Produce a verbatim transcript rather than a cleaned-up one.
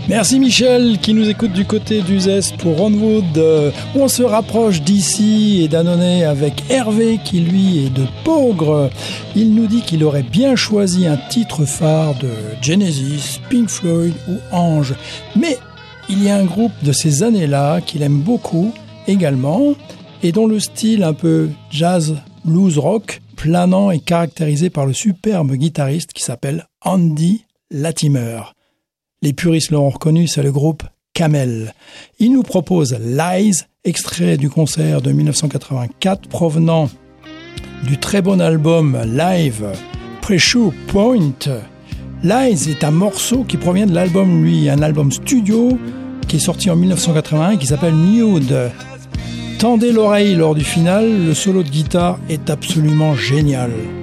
Merci Michel qui nous écoute du côté d'Uzès pour Ronwood. Euh, on se rapproche d'ici et d'Annonay avec Hervé qui lui est de Peaugres. Il nous dit qu'il aurait bien choisi un titre phare de Genesis, Pink Floyd ou Ange. Mais il y a un groupe de ces années-là qu'il aime beaucoup également et dont le style un peu jazz, blues, rock, planant est caractérisé par le superbe guitariste qui s'appelle Andy Latimer. Les puristes l'ont reconnu, c'est le groupe Camel. Il nous propose Lies, extrait du concert de dix-neuf cent quatre-vingt-quatre provenant du très bon album live Pressure Point. Lies est un morceau qui provient de l'album, lui, un album studio qui est sorti en dix-neuf cent quatre-vingt-un et qui s'appelle Nude. Tendez l'oreille lors du final, le solo de guitare est absolument génial.